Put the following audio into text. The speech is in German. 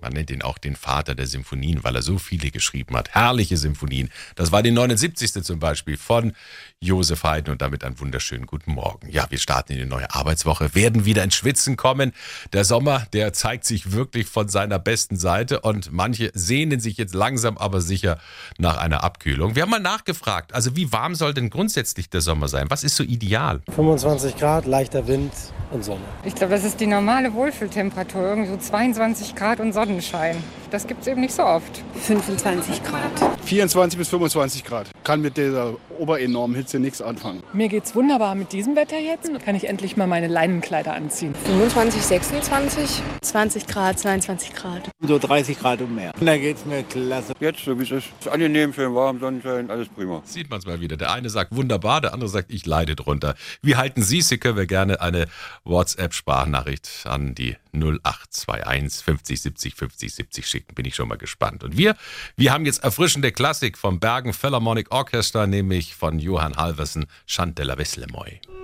Man nennt ihn auch den Vater der Symphonien, weil er so viele geschrieben hat. Herrliche Symphonien. Das war die 79. zum Beispiel von Josef Haydn und damit einen wunderschönen guten Morgen. Ja, wir starten in die neue Arbeitswoche, werden wieder ins Schwitzen kommen. Der Sommer, der zeigt sich wirklich von seiner besten Seite und manche sehnen sich jetzt langsam aber sicher nach einer Abkühlung. Wir haben mal nachgefragt, also wie warm soll denn grundsätzlich der Sommer sein? Was ist so ideal? 25 Grad, leichter Wind und Sonne. Ich glaube, das ist die normale Wohlfühltemperatur, irgendwie so 22 Grad und Sonnenschein. Das gibt es eben nicht so oft. 25 Grad. 24 bis 25 Grad. Kann mit dieser oberenormen Hitze nichts anfangen. Mir geht's wunderbar mit diesem Wetter jetzt. Kann ich endlich mal meine Leinenkleider anziehen. 25, 26. 20 Grad, 22 Grad. So 30 Grad und mehr. Da geht's mir klasse. Jetzt, so wie es ist. Ist angenehm, schön warm, Sonnenschein, alles prima. Sieht man es mal wieder. Der eine sagt wunderbar, der andere sagt, ich leide drunter. Wie halten Sie es? Sie können wir gerne eine WhatsApp-Sprachnachricht an die 0821 50 70 50 70 schicken. Bin ich schon mal gespannt. Und wir haben jetzt erfrischende Klassik vom Bergen Philharmonic Orchestra, nämlich von Johann Halvorsen, Chant de la Vesle Moi.